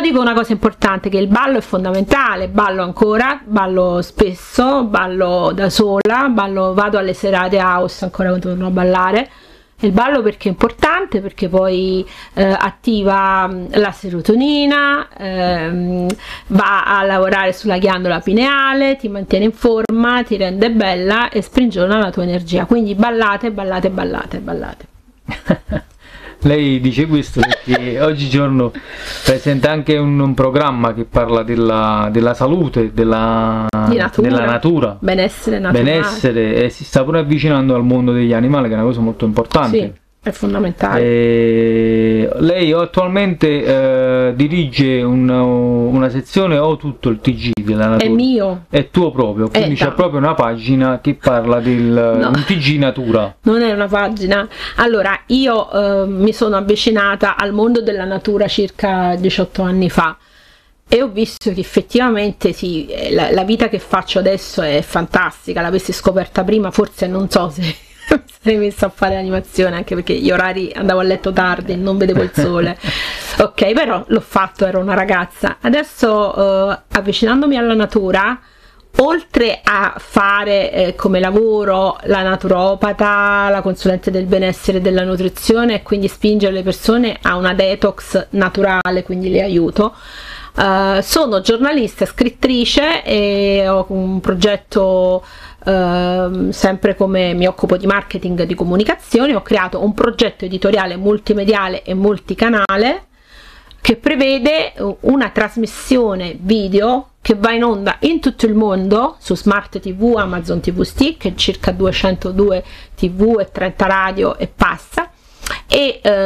dico una cosa importante, che il ballo è fondamentale, ballo ancora, ballo spesso, ballo da sola, vado alle serate house ancora quando torno a ballare. Il ballo perché è importante, perché poi attiva la serotonina, va a lavorare sulla ghiandola pineale, ti mantiene in forma, ti rende bella e sprigiona la tua energia. Quindi ballate, ballate, ballate, ballate. Lei dice questo perché oggigiorno presenta anche un programma che parla della salute, della natura, benessere naturale. Benessere, e si sta pure avvicinando al mondo degli animali, che è una cosa molto importante. Sì, è fondamentale. Lei attualmente dirige una sezione o tutto il TG della natura? È mio. È tuo proprio, quindi c'è proprio una pagina che parla del un TG natura. Non è una pagina. Allora, io mi sono avvicinata al mondo della natura circa 18 anni fa e ho visto che effettivamente sì, la vita che faccio adesso è fantastica. L'avessi scoperta prima, forse non so se sarei messa a fare animazione, anche perché gli orari, andavo a letto tardi, non vedevo il sole. Ok, però l'ho fatto, ero una ragazza. Adesso avvicinandomi alla natura, oltre a fare come lavoro la naturopata, la consulente del benessere e della nutrizione, e quindi spingere le persone a una detox naturale, quindi le aiuto, sono giornalista, scrittrice e ho un progetto, sempre come mi occupo di marketing e di comunicazione, ho creato un progetto editoriale multimediale e multicanale che prevede una trasmissione video che va in onda in tutto il mondo su Smart TV, Amazon TV Stick, circa 202 TV e 30 radio e passa, e